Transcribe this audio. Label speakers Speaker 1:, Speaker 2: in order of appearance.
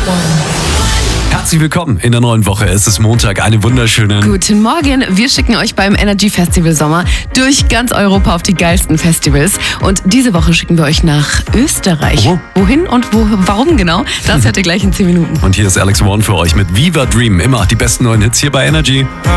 Speaker 1: Herzlich willkommen in der neuen Woche. Es ist Montag, eine wunderschöne...
Speaker 2: Guten Morgen, wir schicken euch beim Energy Festival Sommer durch ganz Europa auf die geilsten Festivals. Und diese Woche schicken wir euch nach Österreich.
Speaker 1: Oh.
Speaker 2: Wohin und warum genau? Das hört ihr gleich in 10 Minuten.
Speaker 1: Und hier ist Alex Warren für euch mit Viva Dream. Immer die besten neuen Hits hier bei Energy.